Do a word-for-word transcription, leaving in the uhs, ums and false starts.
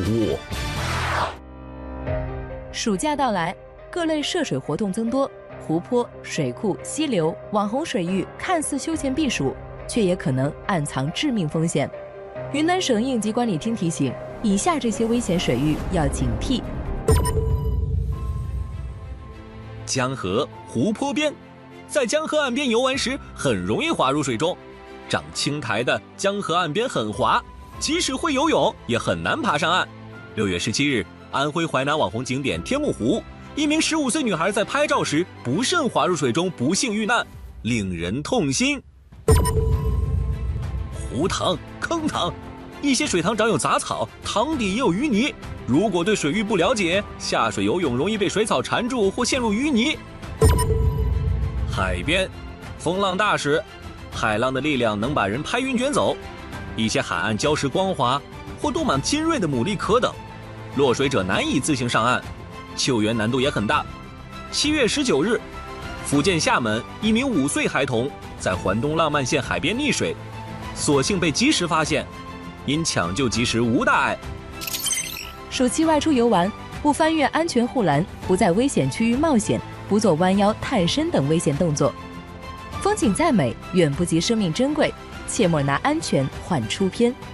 暑假到来，各类涉水活动增多，湖泊、水库、溪流、网红水域看似休闲避暑，却也可能暗藏致命风险。云南省应急管理厅提醒，以下这些危险水域要警惕： 江河、湖泊边，在江河岸边游玩时，很容易滑入水中。长青苔的江河岸边很滑，即使会游泳，也很难爬上岸。六月十七日，安徽淮南网红景点天目湖，一名十五岁女孩在拍照时不慎滑入水中，不幸遇难，令人痛心。湖塘、坑塘，一些水塘长有杂草，塘底也有淤泥。如果对水域不了解，下水游泳容易被水草缠住或陷入淤泥。海边，风浪大时，海浪的力量能把人拍晕卷走。一些海岸礁石光滑，或多满尖锐的牡蛎壳等，落水者难以自行上岸，救援难度也很大。七月十九日，福建厦门一名五岁孩童在环东浪漫县海边溺水，所幸被及时发现，因抢救及时无大碍。 暑期外出游玩，不翻越安全护栏，不在危险区域冒险，不做弯腰探身等危险动作。风景再美，远不及生命珍贵，切莫拿安全换出篇。